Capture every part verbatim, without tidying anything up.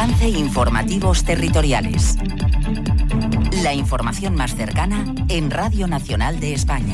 Lance Informativos Territoriales. La información más cercana en Radio Nacional de España.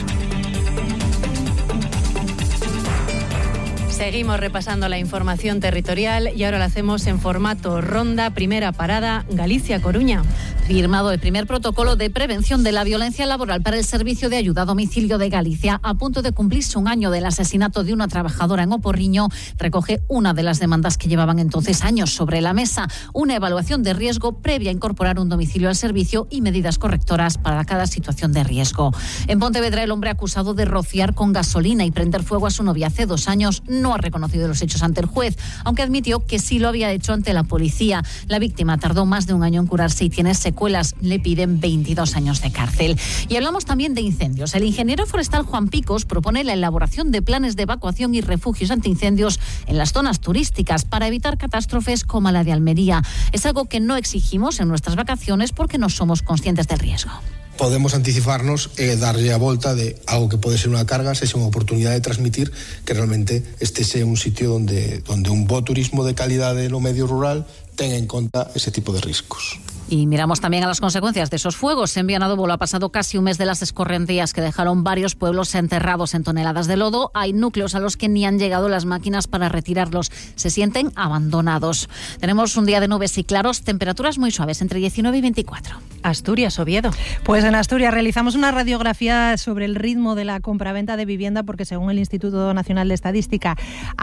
Seguimos repasando la información territorial y ahora lo hacemos en formato ronda. Primera parada, Galicia-Coruña. Firmado el primer protocolo de prevención de la violencia laboral para el Servicio de Ayuda a Domicilio de Galicia. A punto de cumplirse un año del asesinato de una trabajadora en Oporriño, recoge una de las demandas que llevaban entonces años sobre la mesa. Una evaluación de riesgo previa a incorporar un domicilio al servicio y medidas correctoras para cada situación de riesgo. En Pontevedra, el hombre acusado de rociar con gasolina y prender fuego a su novia hace dos años no ha reconocido los hechos ante el juez, aunque admitió que sí lo había hecho ante la policía. La víctima tardó más de un año en curarse y tiene secuelas. Le piden veintidós años de cárcel. Y hablamos también de incendios. El ingeniero forestal Juan Picos propone la elaboración de planes de evacuación y refugios antiincendios en las zonas turísticas para evitar catástrofes como la de Almería. Es algo que no exigimos en nuestras vacaciones porque no somos conscientes del riesgo. Podemos anticiparnos e darlle a volta de algo que pode ser unha carga, se unha oportunidade de transmitir que realmente este sea un sitio donde, donde un bo turismo de calidade no medio rural tenga en conta ese tipo de riscos. Y miramos también a las consecuencias de esos fuegos. En Viana do Bolo ha pasado casi un mes de las escorrentías que dejaron varios pueblos enterrados en toneladas de lodo. Hay núcleos a los que ni han llegado las máquinas para retirarlos. Se sienten abandonados. Tenemos un día de nubes y claros, temperaturas muy suaves, entre diecinueve y veinticuatro. Asturias, Oviedo. Pues en Asturias realizamos una radiografía sobre el ritmo de la compraventa de vivienda porque según el Instituto Nacional de Estadística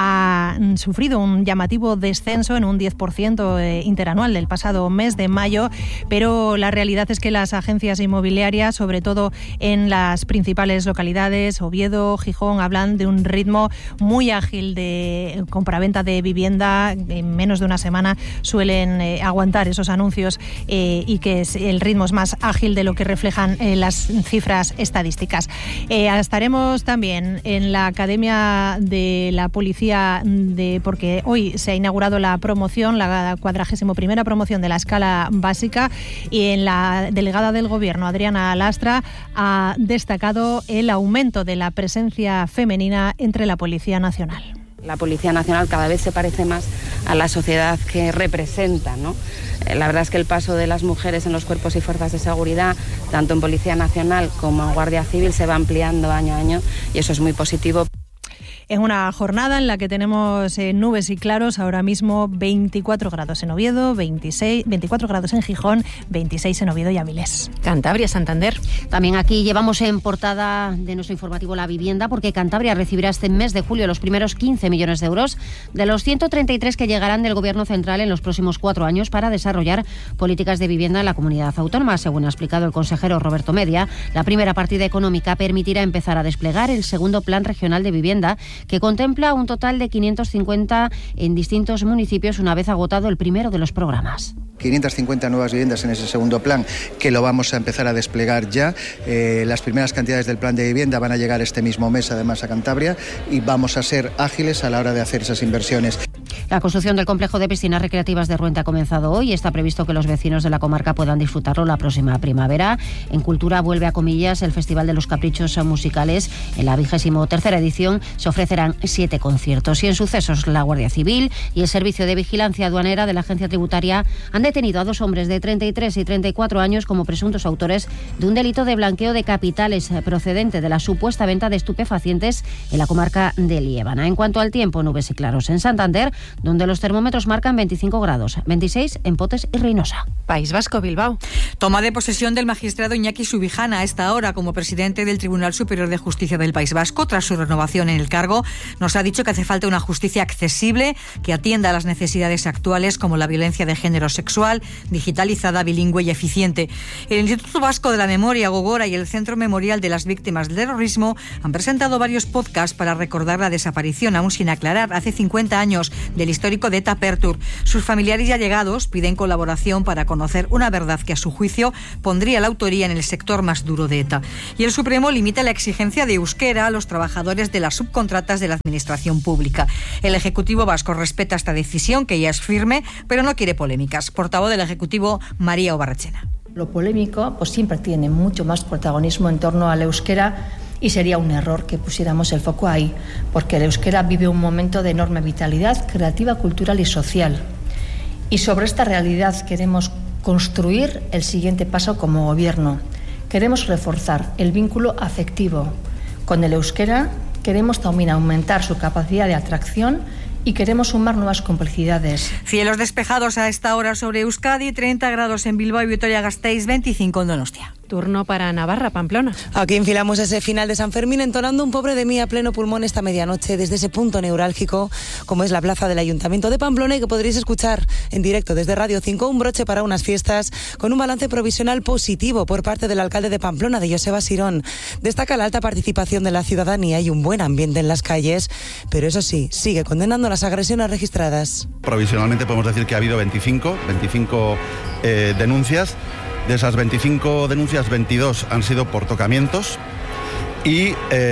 ha sufrido un llamativo descenso en un diez por ciento interanual del pasado mes de mayo. Pero la realidad es que las agencias inmobiliarias, sobre todo en las principales localidades, Oviedo, Gijón, hablan de un ritmo muy ágil de compraventa de vivienda. En menos de una semana suelen eh, aguantar esos anuncios eh, y que es, el ritmo es más ágil de lo que reflejan eh, las cifras estadísticas. Eh, estaremos también en la Academia de la Policía de, porque hoy se ha inaugurado la promoción, la cuadragésimo primera promoción de la escala básica. Y en la delegada del Gobierno, Adriana Lastra, ha destacado el aumento de la presencia femenina entre la Policía Nacional. La Policía Nacional cada vez se parece más a la sociedad que representa, ¿no? La verdad es que el paso de las mujeres en los cuerpos y fuerzas de seguridad, tanto en Policía Nacional como en Guardia Civil, se va ampliando año a año y eso es muy positivo. En una jornada en la que tenemos eh, nubes y claros, ahora mismo veinticuatro grados en Oviedo, veintiséis, veinticuatro grados en Gijón, veintiséis en Oviedo y Avilés. Cantabria, Santander. También aquí llevamos en portada de nuestro informativo la vivienda, porque Cantabria recibirá este mes de julio los primeros quince millones de euros de los ciento treinta y tres que llegarán del Gobierno central en los próximos cuatro años para desarrollar políticas de vivienda en la comunidad autónoma. Según ha explicado el consejero Roberto Media, la primera partida económica permitirá empezar a desplegar el segundo Plan Regional de Vivienda, que contempla un total de quinientos cincuenta en distintos municipios una vez agotado el primero de los programas. quinientas cincuenta nuevas viviendas en ese segundo plan, que lo vamos a empezar a desplegar ya. Eh, las primeras cantidades del plan de vivienda van a llegar este mismo mes, además, a Cantabria, y vamos a ser ágiles a la hora de hacer esas inversiones. La construcción del complejo de piscinas recreativas de Ruente ha comenzado hoy y está previsto que los vecinos de la comarca puedan disfrutarlo la próxima primavera. En Cultura vuelve a Comillas el Festival de los Caprichos Musicales. En la vigésimo tercera edición se ofrecerán siete conciertos. Y en sucesos, la Guardia Civil y el Servicio de Vigilancia Aduanera de la Agencia Tributaria han detenido a dos hombres de treinta y tres y treinta y cuatro años como presuntos autores de un delito de blanqueo de capitales procedente de la supuesta venta de estupefacientes en la comarca de Liébana. En cuanto al tiempo, nubes y claros en Santander, donde los termómetros marcan veinticinco grados, veintiséis en Potes y Reynosa. País Vasco, Bilbao. Toma de posesión del magistrado Iñaki Subijana a esta hora como presidente del Tribunal Superior de Justicia del País Vasco. Tras su renovación en el cargo, nos ha dicho que hace falta una justicia accesible que atienda a las necesidades actuales como la violencia de género sexual, digitalizada, bilingüe y eficiente. El Instituto Vasco de la Memoria, Gogora, y el Centro Memorial de las Víctimas del Terrorismo han presentado varios podcasts para recordar la desaparición, aún sin aclarar, hace cincuenta años, del histórico de ETA Pertur. Sus familiares y allegados piden colaboración para conocer una verdad que, a su juicio, pondría la autoría en el sector más duro de ETA. Y el Supremo limita la exigencia de euskera a los trabajadores de las subcontratas de la Administración Pública. El Ejecutivo vasco respeta esta decisión, que ya es firme, pero no quiere polémicas. Portavoz del Ejecutivo, María Obarrechena. Lo polémico pues siempre tiene mucho más protagonismo en torno al euskera, y sería un error que pusiéramos el foco ahí, porque el euskera vive un momento de enorme vitalidad creativa, cultural y social. Y sobre esta realidad queremos construir el siguiente paso como Gobierno. Queremos reforzar el vínculo afectivo con el euskera, queremos también aumentar su capacidad de atracción y queremos sumar nuevas complicidades. Cielos despejados a esta hora sobre Euskadi, treinta grados en Bilbao y Vitoria-Gasteiz, veinticinco en Donostia. Turno para Navarra, Pamplona. Aquí enfilamos ese final de San Fermín entonando un pobre de mí a pleno pulmón esta medianoche desde ese punto neurálgico como es la plaza del Ayuntamiento de Pamplona y que podréis escuchar en directo desde Radio cinco, un broche para unas fiestas con un balance provisional positivo por parte del alcalde de Pamplona, de Joseba Sirón. Destaca la alta participación de la ciudadanía y un buen ambiente en las calles, pero eso sí, sigue condenando las agresiones registradas. Provisionalmente podemos decir que ha habido veinticinco, veinticinco eh, denuncias. De esas veinticinco denuncias, veintidós han sido por tocamientos y,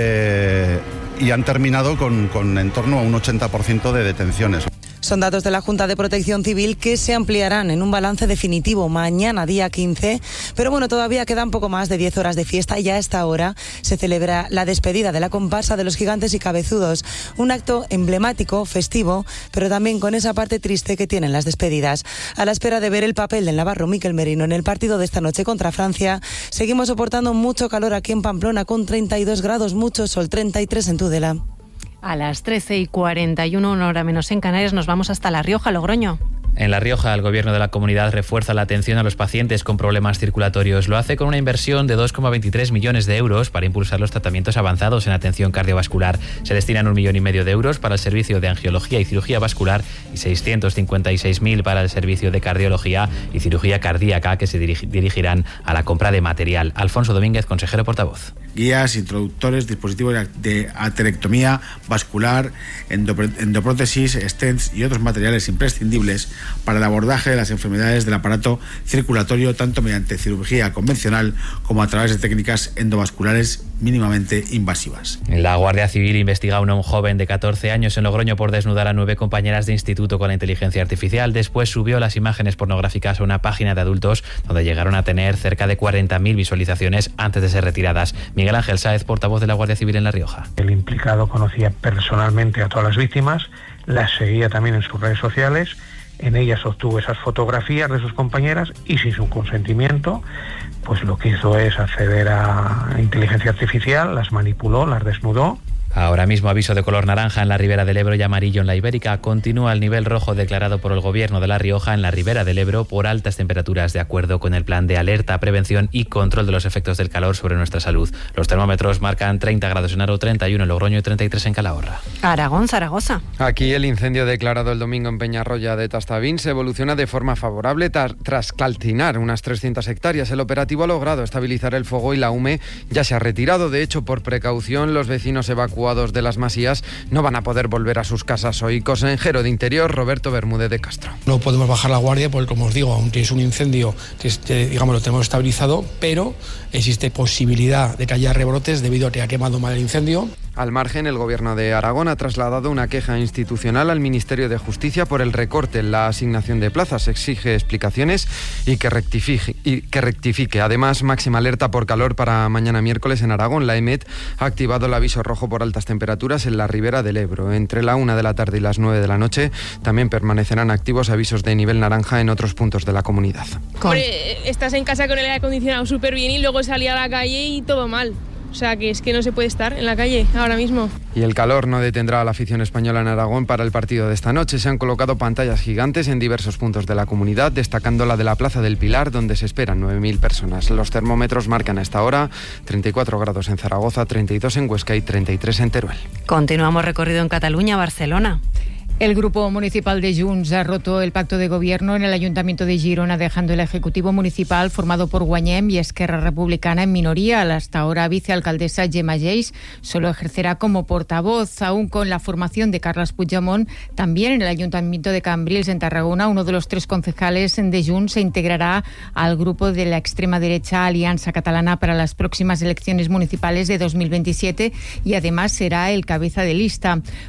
eh, y han terminado con, con en torno a un ochenta por ciento de detenciones. Son datos de la Junta de Protección Civil que se ampliarán en un balance definitivo mañana, día quince. Pero bueno, todavía quedan poco más de diez horas de fiesta y ya a esta hora se celebra la despedida de la comparsa de los Gigantes y Cabezudos. Un acto emblemático, festivo, pero también con esa parte triste que tienen las despedidas. A la espera de ver el papel del navarro Mikel Merino en el partido de esta noche contra Francia, seguimos soportando mucho calor aquí en Pamplona con treinta y dos grados, mucho sol, treinta y tres en Tudela. A las trece y cuarenta y uno, una hora menos en Canarias, nos vamos hasta La Rioja, Logroño. En La Rioja, el gobierno de la comunidad refuerza la atención a los pacientes con problemas circulatorios. Lo hace con una inversión de dos coma veintitrés millones de euros para impulsar los tratamientos avanzados en atención cardiovascular. Se destinan un millón y medio de euros para el servicio de angiología y cirugía vascular y seiscientos cincuenta y seis mil para el servicio de cardiología y cirugía cardíaca, que se dirig- dirigirán a la compra de material. Alfonso Domínguez, consejero portavoz. Guías, introductores, dispositivos de aterectomía vascular, endoprótesis, stents y otros materiales imprescindibles para el abordaje de las enfermedades del aparato circulatorio, tanto mediante cirugía convencional como a través de técnicas endovasculares mínimamente invasivas. La Guardia Civil investiga a un joven de catorce años en Logroño por desnudar a nueve compañeras de instituto con la inteligencia artificial. Después subió las imágenes pornográficas a una página de adultos donde llegaron a tener cerca de cuarenta mil visualizaciones antes de ser retiradas. Miguel Ángel Sáez, portavoz de la Guardia Civil en La Rioja. El implicado conocía personalmente a todas las víctimas, las seguía también en sus redes sociales. En ellas obtuvo esas fotografías de sus compañeras y sin su consentimiento, pues lo que hizo es acceder a inteligencia artificial, las manipuló, las desnudó. Ahora mismo aviso de color naranja en la Ribera del Ebro y amarillo en la Ibérica. Continúa el nivel rojo declarado por el Gobierno de La Rioja en la Ribera del Ebro por altas temperaturas, de acuerdo con el plan de alerta, prevención y control de los efectos del calor sobre nuestra salud. Los termómetros marcan treinta grados en Aro, treinta y uno en Logroño y treinta y tres en Calahorra. Aragón, Zaragoza. Aquí el incendio declarado el domingo en Peñarroya de Tastavín se evoluciona de forma favorable tar- tras calcinar unas trescientas hectáreas. El operativo ha logrado estabilizar el fuego y la hume ya se ha retirado. De hecho, por precaución, los vecinos evacuados de las Masías no van a poder volver a sus casas hoy. Consejero de Interior, Roberto Bermúdez de Castro. No podemos bajar la guardia porque, como os digo, aún es un incendio que este, digamos, lo tenemos estabilizado, pero existe posibilidad de que haya rebrotes debido a que ha quemado mal el incendio. Al margen, el Gobierno de Aragón ha trasladado una queja institucional al Ministerio de Justicia por el recorte en la asignación de plazas. Exige explicaciones y que rectifique. Y que rectifique. Además, máxima alerta por calor para mañana miércoles en Aragón. La EMET ha activado el aviso rojo por altas temperaturas en la Ribera del Ebro. Entre la una de la tarde y las nueve de la noche también permanecerán activos avisos de nivel naranja en otros puntos de la comunidad. Hombre, estás en casa con el aire acondicionado súper bien y luego salí a la calle y todo mal. O sea, que es que no se puede estar en la calle ahora mismo. Y el calor no detendrá a la afición española en Aragón para el partido de esta noche. Se han colocado pantallas gigantes en diversos puntos de la comunidad, destacando la de la Plaza del Pilar, donde se esperan nueve mil personas. Los termómetros marcan a esta hora treinta y cuatro grados en Zaragoza, treinta y dos en Huesca y treinta y tres en Teruel. Continuamos recorrido en Cataluña, Barcelona. El Grupo Municipal de Junts ha roto el pacto de gobierno en el Ayuntamiento de Girona, dejando el Ejecutivo Municipal formado por Guanyem y Esquerra Republicana en minoría. La hasta ahora vicealcaldesa Gemma Geis solo ejercerá como portavoz, aún con la formación de Carles Puigdemont. También en el Ayuntamiento de Cambrils, en Tarragona, uno de los tres concejales de Junts se integrará al grupo de la extrema derecha Alianza Catalana para las próximas elecciones municipales de dos mil veintisiete y además será el cabeza de lista.